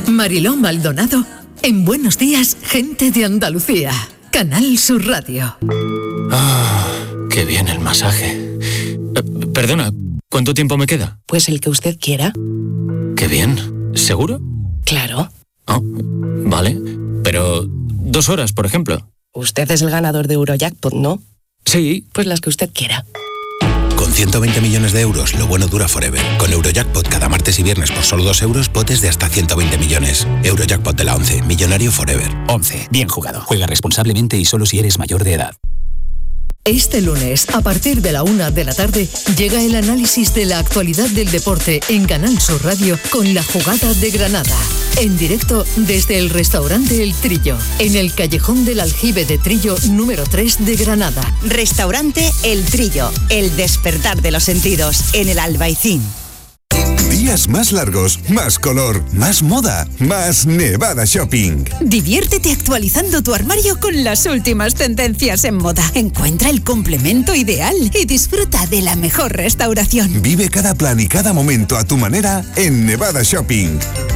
Mariló Maldonado en Buenos Días, Gente de Andalucía. Canal Sur Radio. Qué bien el masaje. Perdona, ¿cuánto tiempo me queda? Pues el que usted quiera. Qué bien. ¿Seguro? Claro. Oh, vale. Pero 2 horas, por ejemplo. Usted es el ganador de Eurojackpot, ¿no? Sí. Pues las que usted quiera. Con 120 millones de euros, lo bueno dura forever. Con Eurojackpot cada martes y viernes por solo 2 euros, potes de hasta 120 millones. Eurojackpot de la 11, millonario forever. 11. Bien jugado. Juega responsablemente y solo si eres mayor de edad. Este lunes, a partir de la 1 de la tarde, llega el análisis de la actualidad del deporte en Canal Sur Radio con La Jugada de Granada. En directo desde el restaurante El Trillo, en el callejón del Aljibe de Trillo número 3 de Granada. Restaurante El Trillo, el despertar de los sentidos, en el Albaicín. Días más largos, más color, más moda, más Nevada Shopping. Diviértete actualizando tu armario con las últimas tendencias en moda. Encuentra el complemento ideal y disfruta de la mejor restauración. Vive cada plan y cada momento a tu manera en Nevada Shopping.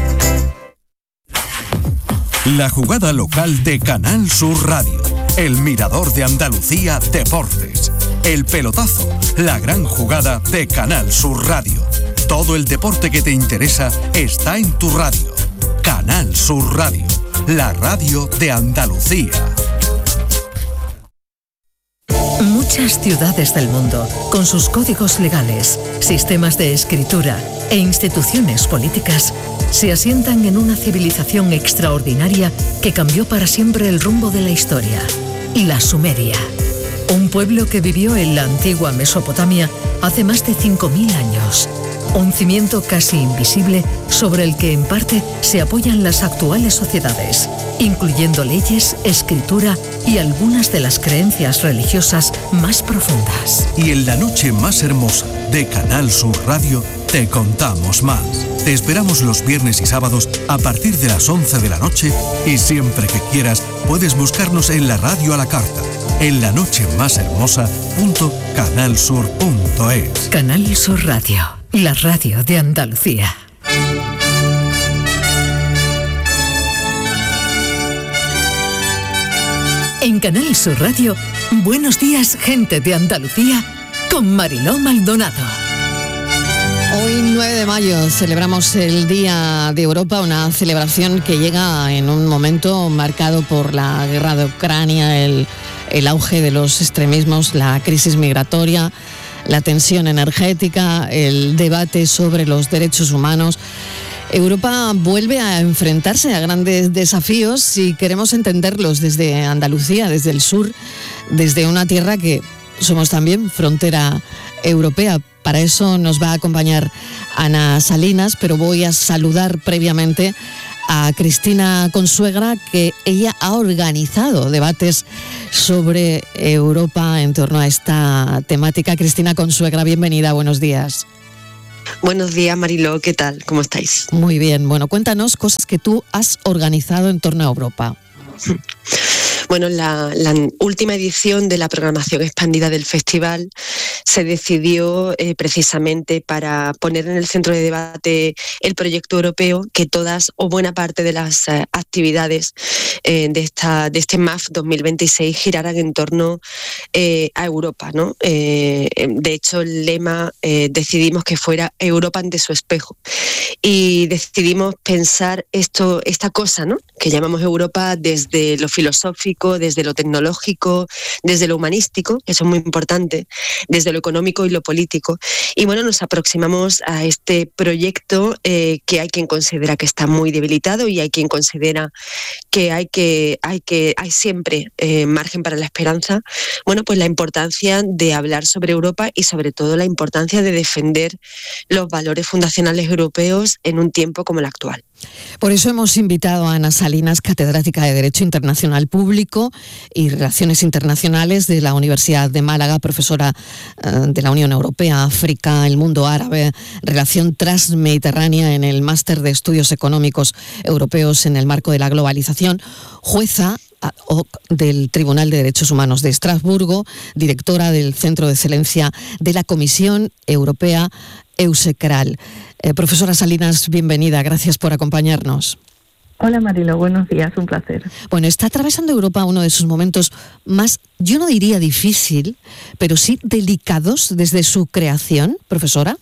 La jugada local de Canal Sur Radio. El Mirador de Andalucía Deportes. El pelotazo. La gran jugada de Canal Sur Radio. Todo el deporte que te interesa está en tu radio. Canal Sur Radio. La radio de Andalucía. Muchas ciudades del mundo, con sus códigos legales, sistemas de escritura e instituciones políticas, se asientan en una civilización extraordinaria que cambió para siempre el rumbo de la historia. La Sumeria. Un pueblo que vivió en la antigua Mesopotamia hace más de 5.000 años. Un cimiento casi invisible sobre el que en parte se apoyan las actuales sociedades, incluyendo leyes, escritura y algunas de las creencias religiosas más profundas. Y en la noche más hermosa de Canal Sur Radio te contamos más. Te esperamos los viernes y sábados a partir de las 11 de la noche y siempre que quieras puedes buscarnos en la radio a la carta, en la noche más hermosa.canalsur.es. Canal Sur Radio. La radio de Andalucía. En Canal Sur Radio, Buenos Días, Gente de Andalucía, con Mariló Maldonado. Hoy, 9 de mayo, celebramos el Día de Europa, una celebración que llega en un momento marcado por la guerra de Ucrania, el auge de los extremismos, la crisis migratoria, la tensión energética, el debate sobre los derechos humanos. Europa vuelve a enfrentarse a grandes desafíos si queremos entenderlos desde Andalucía, desde el sur, desde una tierra que somos también frontera europea. Para eso nos va a acompañar Ana Salinas, pero voy a saludar previamente a Cristina Consuegra, que ella ha organizado debates sobre Europa en torno a esta temática. Cristina Consuegra, bienvenida, buenos días. Buenos días, Mariló, ¿qué tal? ¿Cómo estáis? Muy bien, bueno, cuéntanos cosas que tú has organizado en torno a Europa. Bueno, la última edición de la programación expandida del festival se decidió precisamente para poner en el centro de debate el proyecto europeo, que todas o buena parte de las actividades de este MAF 2026 giraran en torno a Europa, ¿no? De hecho, el lema decidimos que fuera Europa ante su espejo, y decidimos pensar esta cosa, ¿no?, que llamamos Europa, desde lo filosófico, desde lo tecnológico, desde lo humanístico, que eso es muy importante, desde lo económico y lo político. Y bueno, nos aproximamos a este proyecto que hay quien considera que está muy debilitado y hay quien considera que hay siempre margen para la esperanza. Bueno, pues la importancia de hablar sobre Europa y sobre todo la importancia de defender los valores fundacionales europeos en un tiempo como el actual. Por eso hemos invitado a Ana Salinas, catedrática de Derecho Internacional Público y Relaciones Internacionales de la Universidad de Málaga, profesora de la Unión Europea, África, el mundo árabe, relación transmediterránea en el Máster de Estudios Económicos Europeos en el marco de la globalización, jueza del Tribunal de Derechos Humanos de Estrasburgo, directora del Centro de Excelencia de la Comisión Europea, EUSECRAL. Profesora Salinas, bienvenida, gracias por acompañarnos. Hola Marilo, buenos días, un placer. Bueno, está atravesando Europa uno de sus momentos más, yo no diría difícil, pero sí delicados desde su creación, profesora.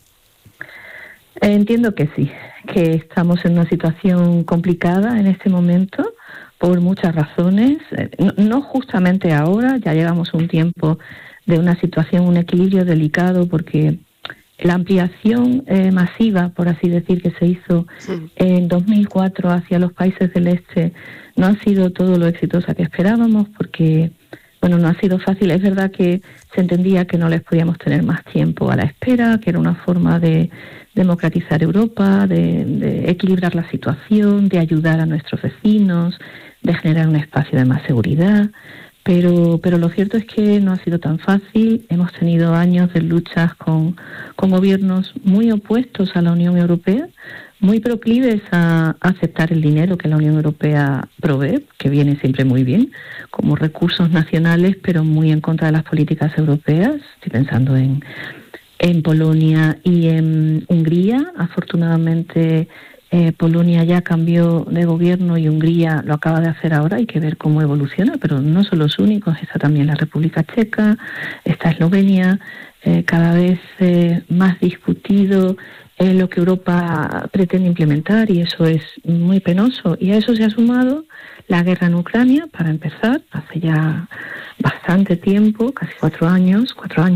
Entiendo que sí, que estamos en una situación complicada en este momento por muchas razones, no justamente ahora, ya llevamos un tiempo de una situación, un equilibrio delicado, porque la ampliación masiva, por así decir, que se hizo en 2004 hacia los países del este no ha sido todo lo exitosa que esperábamos, porque no ha sido fácil. Es verdad que se entendía que no les podíamos tener más tiempo a la espera, que era una forma de democratizar Europa, de equilibrar la situación, de ayudar a nuestros vecinos, de generar un espacio de más seguridad. Pero lo cierto es que no ha sido tan fácil. Hemos tenido años de luchas con gobiernos muy opuestos a la Unión Europea, muy proclives a aceptar el dinero que la Unión Europea provee, que viene siempre muy bien, como recursos nacionales, pero muy en contra de las políticas europeas. Estoy pensando en Polonia y en Hungría. Afortunadamente, Polonia ya cambió de gobierno y Hungría lo acaba de hacer ahora. Hay que ver cómo evoluciona, pero no son los únicos. Está también la República Checa, está Eslovenia, cada vez más discutido lo que Europa pretende implementar, y eso es muy penoso. Y a eso se ha sumado la guerra en Ucrania, para empezar, hace ya bastante tiempo, casi 4 años,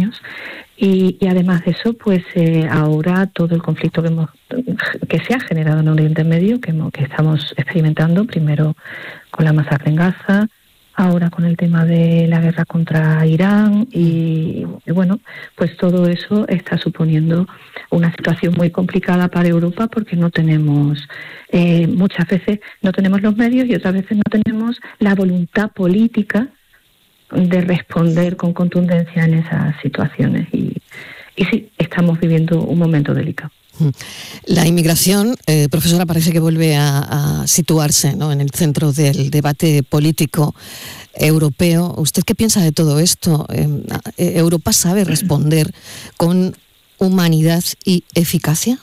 y además de eso, pues ahora todo el conflicto que se ha generado en Oriente Medio, que estamos experimentando, primero con la masacre en Gaza, ahora con el tema de la guerra contra Irán, y bueno, pues todo eso está suponiendo una situación muy complicada para Europa, porque no tenemos, muchas veces no tenemos los medios, y otras veces no tenemos la voluntad política de responder con contundencia en esas situaciones, y sí, estamos viviendo un momento delicado. La inmigración, profesora, parece que vuelve a situarse, ¿no?, en el centro del debate político europeo. ¿Usted qué piensa de todo esto? ¿Europa sabe responder con humanidad y eficacia?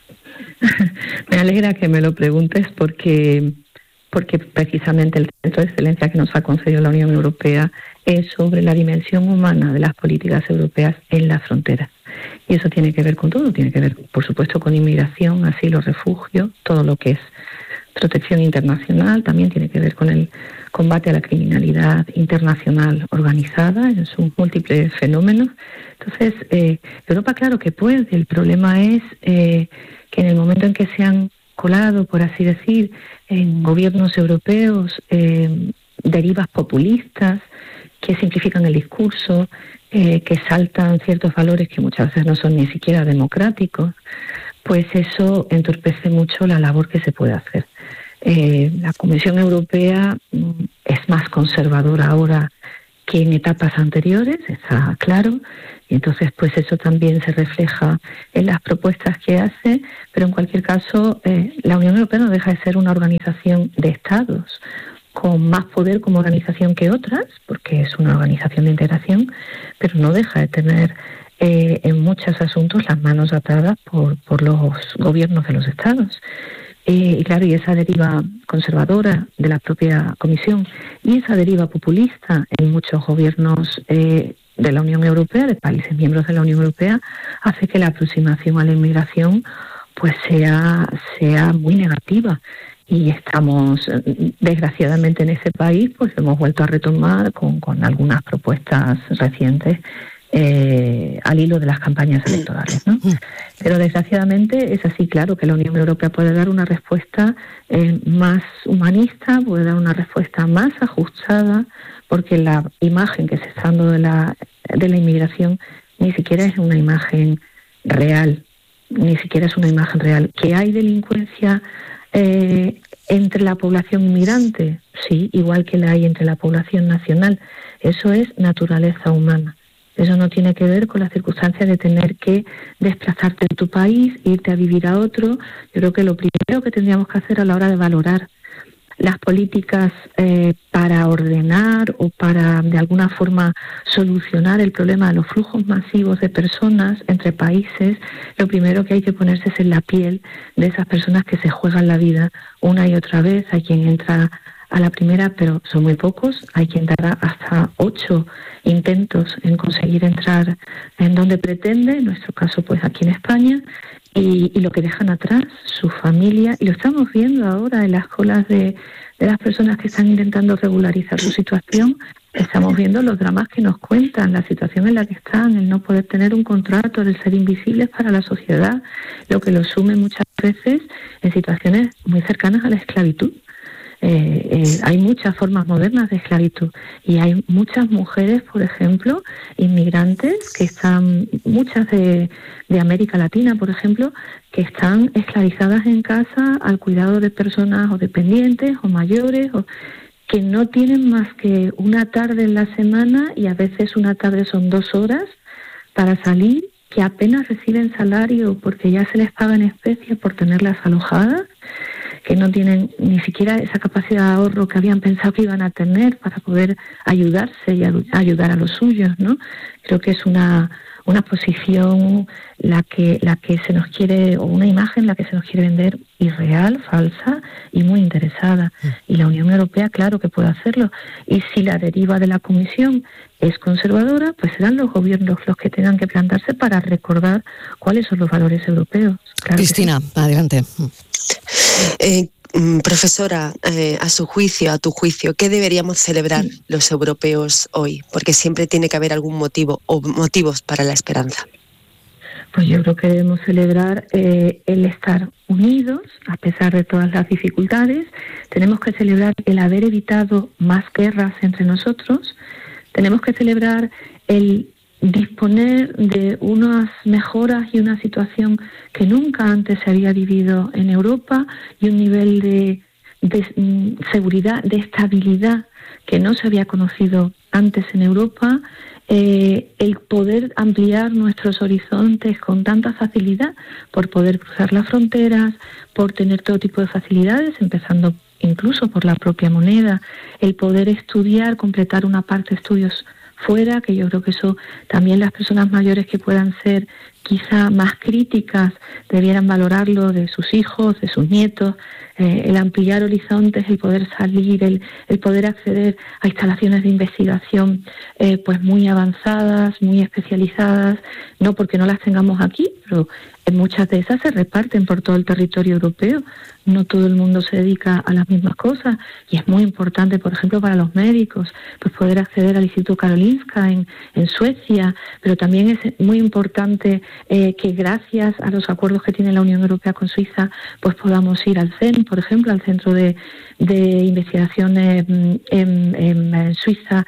Me alegra que me lo preguntes, porque precisamente el centro de excelencia que nos ha concedido la Unión Europea es sobre la dimensión humana de las políticas europeas en la frontera. Y eso tiene que ver con todo, tiene que ver, por supuesto, con inmigración, asilo, refugio, todo lo que es protección internacional, también tiene que ver con el combate a la criminalidad internacional organizada en sus múltiples fenómenos. Entonces, Europa, claro que puede. El problema es que en el momento en que se han colado, por así decir, en gobiernos europeos derivas populistas que simplifican el discurso, que saltan ciertos valores que muchas veces no son ni siquiera democráticos, pues eso entorpece mucho la labor que se puede hacer. La Comisión Europea es más conservadora ahora que en etapas anteriores, está claro, y entonces pues eso también se refleja en las propuestas que hace, pero en cualquier caso la Unión Europea no deja de ser una organización de Estados, con más poder como organización que otras, porque es una organización de integración, pero no deja de tener en muchos asuntos las manos atadas por los gobiernos de los estados. Y claro, y esa deriva conservadora de la propia Comisión y esa deriva populista en muchos gobiernos de la Unión Europea, de países miembros de la Unión Europea, hace que la aproximación a la inmigración pues sea muy negativa. Y estamos, desgraciadamente, en ese país, pues hemos vuelto a retomar con algunas propuestas recientes al hilo de las campañas electorales, ¿no? Pero desgraciadamente es así, claro, que la Unión Europea puede dar una respuesta más humanista, puede dar una respuesta más ajustada, porque la imagen que se está dando de la inmigración ni siquiera es una imagen real, ¿Que hay delincuencia entre la población inmigrante? Sí, igual que la hay entre la población nacional. Eso es naturaleza humana. Eso no tiene que ver con la circunstancia de tener que desplazarte de tu país, irte a vivir a otro. Yo creo que lo primero que tendríamos que hacer a la hora de valorar las políticas para ordenar o para de alguna forma solucionar el problema de los flujos masivos de personas entre países, lo primero que hay que ponerse es en la piel de esas personas que se juegan la vida una y otra vez. Hay quien entra a la primera, pero son muy pocos. Hay quien dará hasta 8 intentos en conseguir entrar en donde pretende, en nuestro caso pues aquí en España, y lo que dejan atrás, su familia, y lo estamos viendo ahora en las colas de las personas que están intentando regularizar su situación. Estamos viendo los dramas que nos cuentan, la situación en la que están, el no poder tener un contrato, el ser invisibles para la sociedad, lo que los sume muchas veces en situaciones muy cercanas a la esclavitud. Hay muchas formas modernas de esclavitud y hay muchas mujeres, por ejemplo, inmigrantes que están, muchas de América Latina, por ejemplo, que están esclavizadas en casa al cuidado de personas o dependientes o mayores, o que no tienen más que una tarde en la semana, y a veces una tarde son 2 horas para salir, que apenas reciben salario porque ya se les paga en especie por tenerlas alojadas, que no tienen ni siquiera esa capacidad de ahorro que habían pensado que iban a tener para poder ayudarse y ayudar a los suyos, ¿no? Creo que es una posición la que se nos quiere, o una imagen la que se nos quiere vender irreal, falsa y muy interesada. Y la Unión Europea, claro que puede hacerlo. Y si la deriva de la Comisión es conservadora, pues serán los gobiernos los que tengan que plantarse para recordar cuáles son los valores europeos. Claro. Cristina, adelante. Profesora, a su juicio, a tu juicio, ¿qué deberíamos celebrar los europeos hoy? Porque siempre tiene que haber algún motivo o motivos para la esperanza. Pues yo creo que debemos celebrar el estar unidos a pesar de todas las dificultades. Tenemos que celebrar el haber evitado más guerras entre nosotros. Tenemos que celebrar el disponer de unas mejoras y una situación que nunca antes se había vivido en Europa, y un nivel de seguridad, de estabilidad que no se había conocido antes en Europa, el poder ampliar nuestros horizontes con tanta facilidad, por poder cruzar las fronteras, por tener todo tipo de facilidades, empezando incluso por la propia moneda, el poder estudiar, completar una parte de estudios fuera, que yo creo que eso también las personas mayores que puedan ser quizá más críticas debieran valorarlo, de sus hijos, de sus nietos, el ampliar horizontes, el poder salir, el poder acceder a instalaciones de investigación pues muy avanzadas, muy especializadas, no porque no las tengamos aquí, pero muchas de esas se reparten por todo el territorio europeo. No todo el mundo se dedica a las mismas cosas, y es muy importante, por ejemplo, para los médicos, pues poder acceder al Instituto Karolinska en Suecia, pero también es muy importante que gracias a los acuerdos que tiene la Unión Europea con Suiza, pues podamos ir al CERN, por ejemplo, al Centro de Investigaciones en Suiza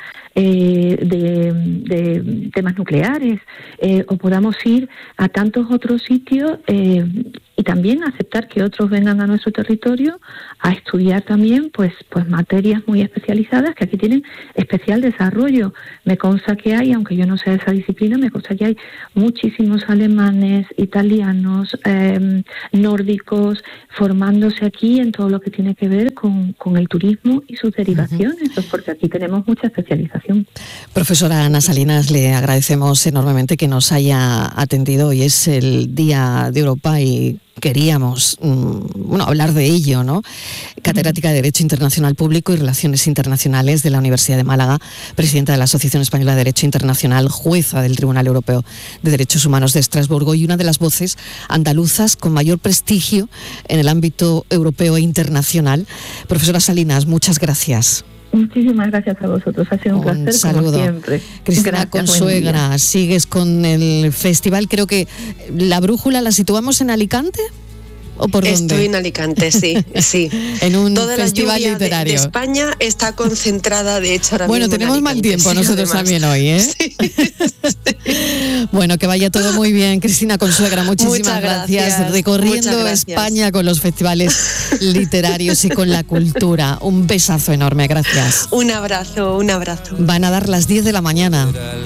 de temas nucleares, o podamos ir a tantos otros sitios, y también aceptar que otros vengan a nuestro territorio a estudiar también pues materias muy especializadas que aquí tienen especial desarrollo. Me consta que hay, aunque yo no sé esa disciplina, me consta que hay muchísimos alemanes, italianos, nórdicos formándose aquí en todo lo que tiene que ver con el turismo y sus derivaciones, pues porque aquí tenemos mucha especialización. Profesora Ana Salinas, le agradecemos enormemente que nos haya atendido. Hoy es el Día de Europa y queríamos hablar de ello, ¿no? Catedrática de Derecho Internacional Público y Relaciones Internacionales de la Universidad de Málaga, presidenta de la Asociación Española de Derecho Internacional, jueza del Tribunal Europeo de Derechos Humanos de Estrasburgo, y una de las voces andaluzas con mayor prestigio en el ámbito europeo e internacional. Profesora Salinas, muchas gracias. Muchísimas gracias a vosotros, ha sido un placer, saludo. Como siempre. Cristina Gracias, Consuegra, sigues con el festival, creo que la brújula la situamos en Alicante. ¿O por dónde? Estoy en Alicante, sí. En un Toda festival la lluvia literario. de España está concentrada, de hecho, ahora bueno, mismo tenemos mal tiempo sí, nosotros además. también hoy, ¿eh? Sí. Bueno, que vaya todo muy bien. Cristina Consuegra, muchísimas gracias. Recorriendo España con los festivales literarios y con la cultura. Un besazo enorme, gracias. Un abrazo. Van a dar las 10 de la mañana.